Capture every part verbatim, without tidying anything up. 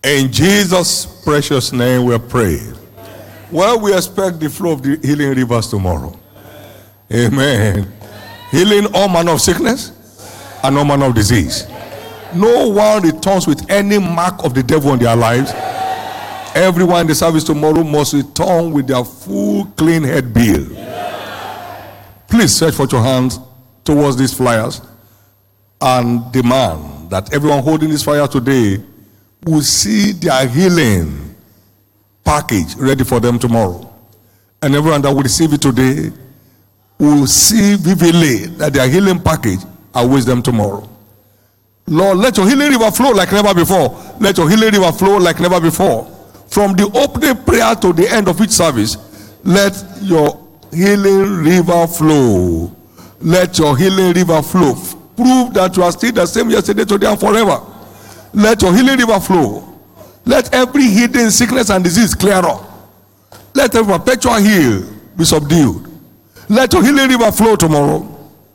In Jesus' precious name we pray. Well, we expect the flow of the healing rivers tomorrow. Amen. Healing all manner of sickness and all manner of disease. No one returns with any mark of the devil on their lives. Everyone in the service tomorrow must return with their full clean head bill. Please stretch forth your hands towards these flyers and demand that everyone holding this flyer today will see their healing package ready for them tomorrow. And everyone that will receive it today will see vividly that their healing package awaits them tomorrow. Lord, let your healing river flow like never before. Let your healing river flow like never before. From the opening prayer to the end of each service, let your healing river flow. Let your healing river flow. Prove that you are still the same yesterday, today, and forever. Let your healing river flow. Let every hidden sickness and disease clear up. Let every perpetual heal be subdued. Let your healing river flow tomorrow.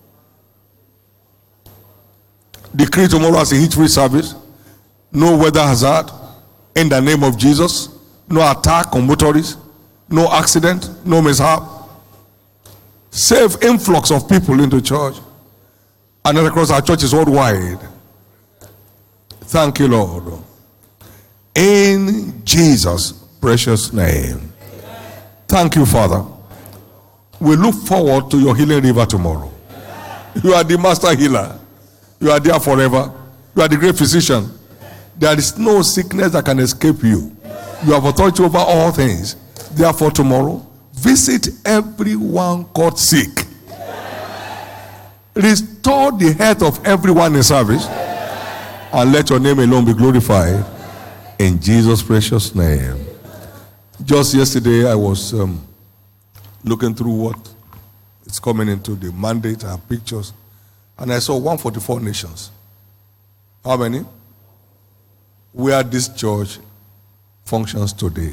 Decree tomorrow as a heat-free service. No weather hazard. In the name of Jesus. No attack on motorists. No accident. No mishap. Safe influx of people into church. And then across our churches worldwide. Thank you, Lord. In Jesus' precious name. Thank you, Father. We look forward to your healing river tomorrow. You are the master healer. You are there forever. You are the great physician. There is no sickness that can escape you. You have authority over all things. Therefore, tomorrow, visit everyone caught sick. Restore the health of everyone in service. And let your name alone be glorified. In Jesus' precious name. Just yesterday, I was um, looking through what is coming into the mandate and pictures. And I saw one hundred forty-four nations. How many? Where this church functions today.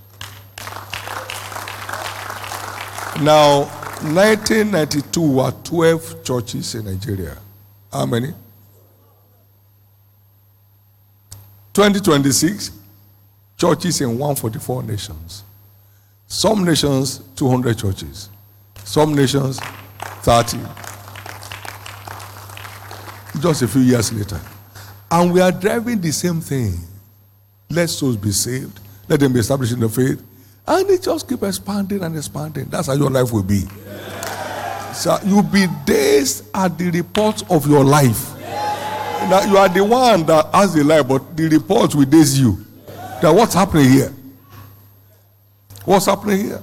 Now, nineteen ninety-two were twelve churches in Nigeria. How many? twenty twenty-six, churches in one hundred forty-four nations. Some nations, two hundred churches. Some nations, thirty. Just a few years later. And we are driving the same thing. Let souls be saved. Let them be established in the faith. And they just keep expanding and expanding. That's how your life will be. Yeah. So you'll be dazed at the reports of your life. Yeah. Now you are the one that has the life, but the reports will daze you. Yeah. That what's happening here? What's happening here?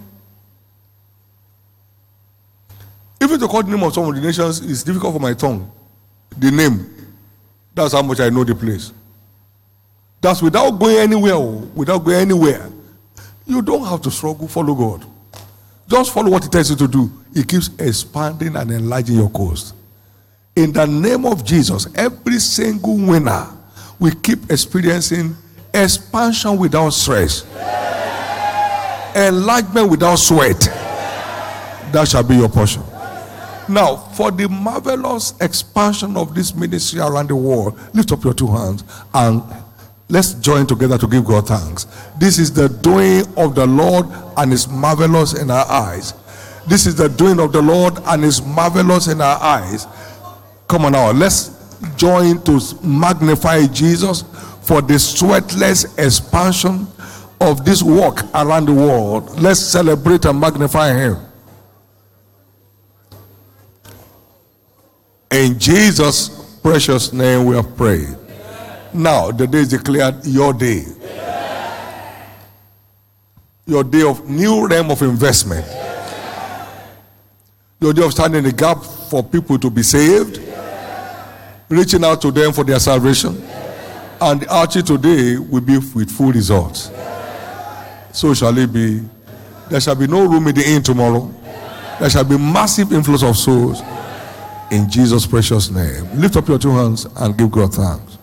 Even to call the name of some of the nations is difficult for my tongue. The name. That's how much I know the place. That's without going anywhere. Without going anywhere. You don't have to struggle. Follow God. Just follow what He tells you to do. He keeps expanding and enlarging your coast. In the name of Jesus, every single winner will keep experiencing expansion without stress. Enlargement without sweat. That shall be your portion. Now, for the marvelous expansion of this ministry around the world, lift up your two hands and let's join together to give God thanks. This is the doing of the Lord and it's marvelous in our eyes. This is the doing of the Lord and it's marvelous in our eyes. Come on now, let's join to magnify Jesus for the sweatless expansion of this work around the world. Let's celebrate and magnify Him. In Jesus' precious name we have prayed. Now, the day is declared your day. Your day of new realm of investment. Your day of standing in the gap for people to be saved. Reaching out to them for their salvation. And the outreach today will be with full results. So shall it be. There shall be no room in the inn tomorrow. There shall be massive inflows of souls. In Jesus' precious name. Lift up your two hands and give God thanks.